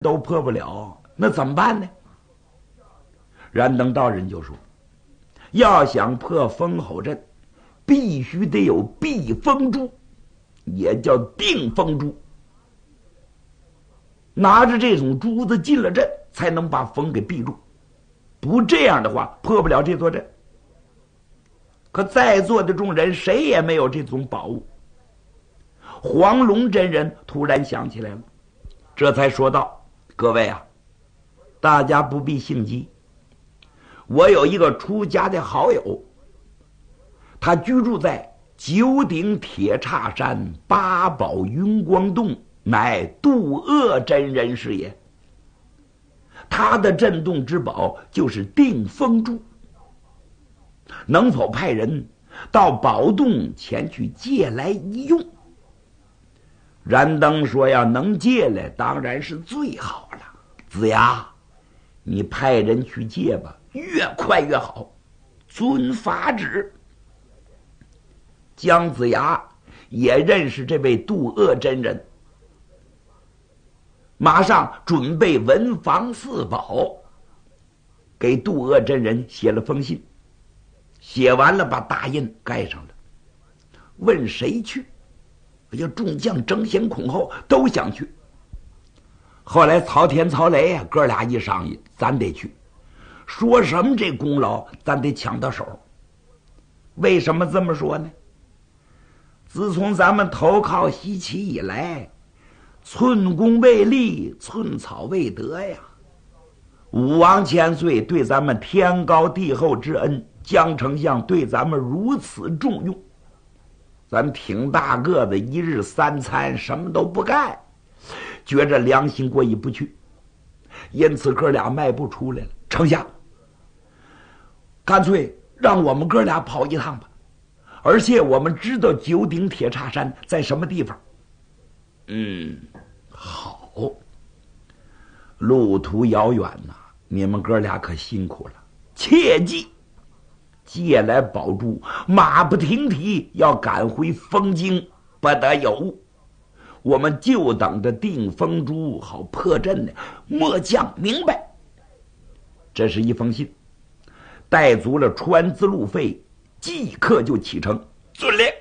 都破不了，那怎么办呢？燃灯道人就说，要想破封侯阵，必须得有避风珠，也叫定风珠。拿着这种珠子进了阵，才能把风给避住，不这样的话破不了这座阵。可在座的众人谁也没有这种宝物。黄龙真人突然想起来了，这才说道：各位啊，大家不必性急，我有一个出家的好友，他居住在九鼎铁叉山八宝云光洞，乃渡恶真人是也。他的镇洞之宝就是定风珠，能否派人到宝洞前去借来一用？燃灯说，要能借来当然是最好了。子牙，你派人去借吧，越快越好，遵法旨。姜子牙也认识这位渡恶真人，马上准备文房四宝，给渡恶真人写了封信，写完了把大印盖上了，问谁去。哎呀，众将争先恐后，都想去。后来曹天、曹雷哥俩一商议，咱得去，说什么这功劳咱得抢到手。为什么这么说呢？自从咱们投靠西岐以来，寸功未立，寸草未得呀。武王千岁对咱们天高地厚之恩，姜丞相对咱们如此重用，咱们挺大个子，一日三餐什么都不干，觉着良心过意不去，因此哥俩迈不出来了。丞相，干脆让我们哥俩跑一趟吧，而且我们知道九鼎铁叉山在什么地方。好，路途遥远呐，你们哥俩可辛苦了，切记借来宝珠，马不停蹄要赶回封京，不得有误。我们就等着定风珠好破阵呢，末将明白。这是一封信，带足了船资路费，即刻就启程。遵令。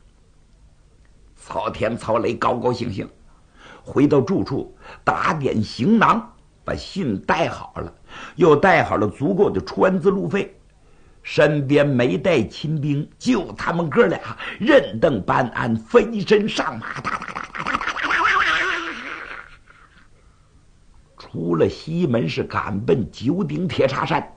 曹天、曹雷高高兴兴回到住处，打点行囊，把信带好了，又带好了足够的船资路费，身边没带亲兵，就他们哥俩任登班鞍，飞身上马，出了西门，是赶奔九鼎铁叉山。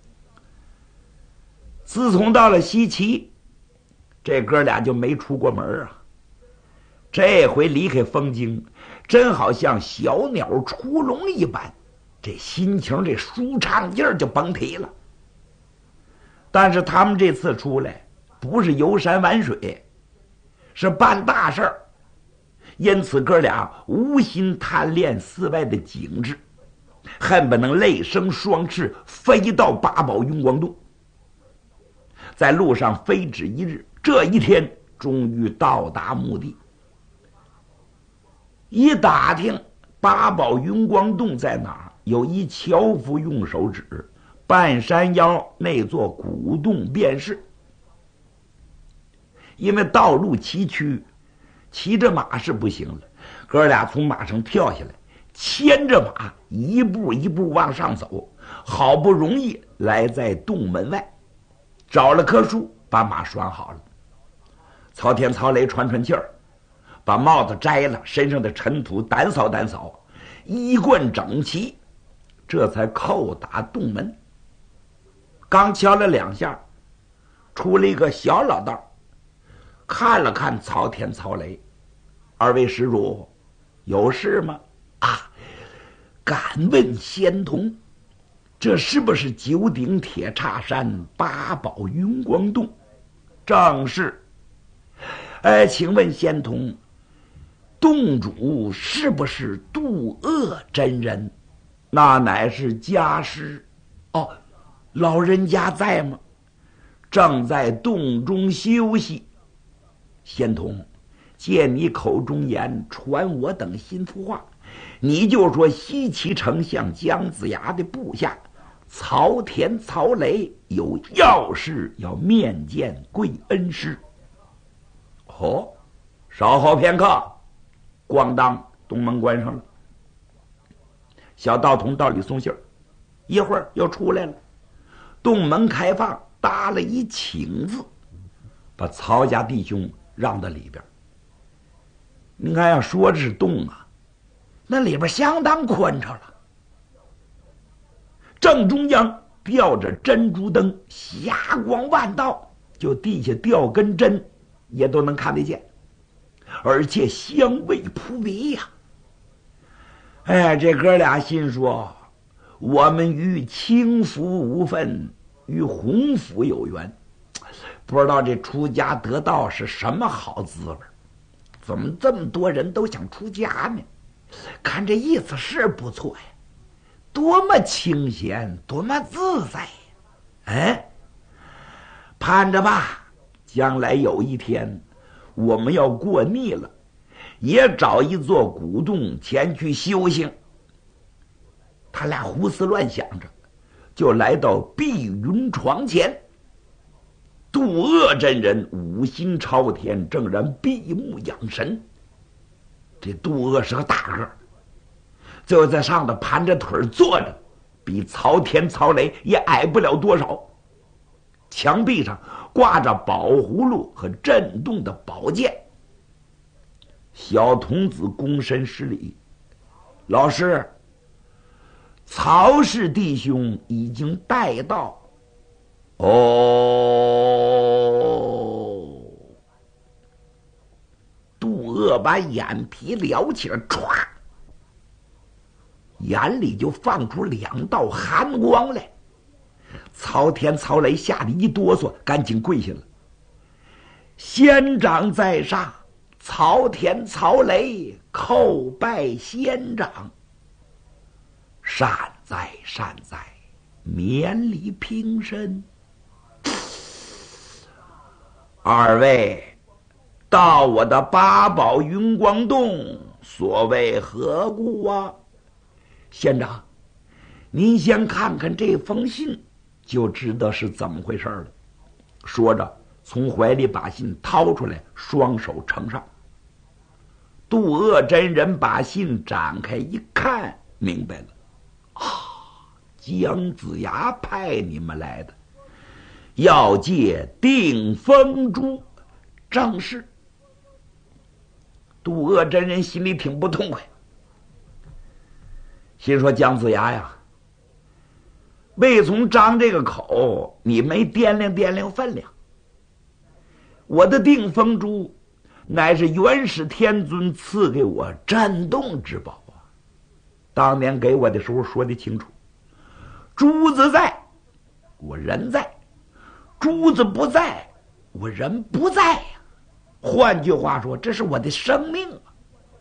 自从到了西岐，这哥俩就没出过门啊。这回离开封京，真好像小鸟出笼一般，这心情这舒畅劲儿就甭提了。但是他们这次出来不是游山玩水，是办大事儿，因此哥俩无心贪恋寺外的景致，恨不能累生双翅飞到八宝云光洞。在路上飞止一日，这一天终于到达目的。一打听八宝云光洞在哪儿，有一樵夫用手指，半山腰那座古洞便是。因为道路崎岖，骑着马是不行了，哥俩从马上跳下来，牵着马一步一步往上走，好不容易来在洞门外，找了棵树把马拴好了。曹天、曹雷喘气儿，把帽子摘了，身上的尘土掸扫掸扫，衣冠整齐，这才叩打洞门。刚敲了两下，出了一个小老道，看了看曹天、曹雷，二位施主有事吗？敢问仙童，这是不是九鼎铁叉山八宝云光洞？正是。请问仙童，洞主是不是渡恶真人？那乃是家师。老人家在吗？正在洞中休息。仙童，借你口中言，传我等心腹话， 你就说西岐丞相姜子牙的部下曹田、曹雷有要事要面见贵恩师。哦，稍后片刻，咣当，东门关上了。小道童到里送信儿，一会儿又出来了。洞门开放，搭了一请字，把曹家弟兄让到里边。你看要说的是洞啊，那里边相当宽敞了。正中央吊着珍珠灯，霞光万道，就地下吊根针也都能看得见，而且香味扑鼻呀。哎，这哥俩心说，我们与清福无分，与洪福有缘。不知道这出家得道是什么好滋味，怎么这么多人都想出家呢？看这意思是不错呀，多么清闲，多么自在呀！哎，盼着吧，将来有一天我们要过腻了，也找一座古洞前去修行。他俩胡思乱想着，就来到碧云床前。渡恶真人五心朝天，正然闭目养神。这渡恶是个大个，就在上头盘着腿坐着，比曹田、曹雷也矮不了多少。墙壁上挂着宝葫芦和震动的宝剑。小童子躬身施礼：“老师，曹氏弟兄已经带到。”哦，渡恶把眼皮撩起来，歘，眼里就放出2道寒光来。曹田、曹雷吓得一哆嗦，赶紧跪下了。仙长在上，曹田、曹雷叩拜仙长。善哉善哉，免礼平身。二位到我的八宝云光洞，所谓何故啊？仙长，您先看看这封信，就知道是怎么回事了。说着，从怀里把信掏出来，双手呈上。渡恶真人把信展开一看，明白了，啊，姜子牙派你们来的，要借定风珠，正是。渡恶真人心里挺不痛快，心说姜子牙呀，未从张这个口，你没掂量掂量分量。我的定风珠乃是元始天尊赐给我震动之宝啊！当年给我的时候说的清楚，珠子在，我人在；珠子不在，我人不在呀。换句话说，这是我的生命啊！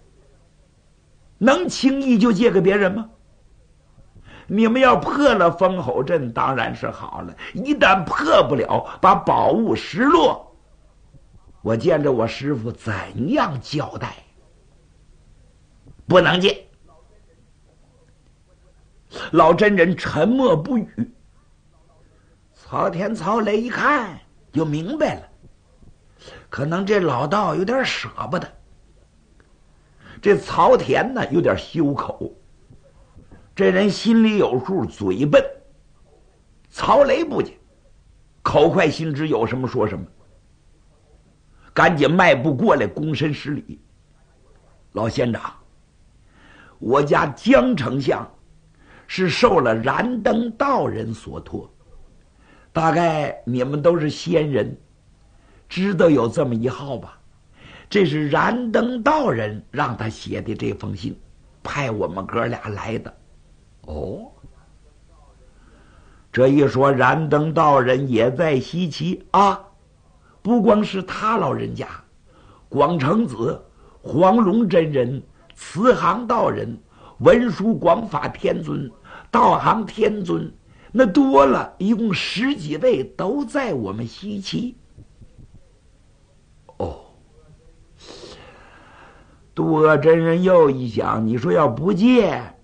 能轻易就借给别人吗？你们要破了封侯阵当然是好了，一旦破不了，把宝物失落，我见着我师父怎样交代？不能借。老真人沉默不语。曹田、曹雷一看就明白了，可能这老道有点舍不得。这曹田呢有点羞口，这人心里有数，嘴笨。曹雷不介，口快心直，有什么说什么。赶紧迈步过来，躬身施礼：“老仙长，我家姜丞相是受了燃灯道人所托，大概你们都是仙人，知道有这么一号吧？这是燃灯道人让他写的这封信，派我们哥俩来的。”哦，这一说，燃灯道人也在西岐啊。不光是他老人家，广成子、黄龙真人、慈航道人、文殊广法天尊、道行天尊，那多了，一共10几位都在我们西岐。哦， 渡阿真人又一想，你说要不借，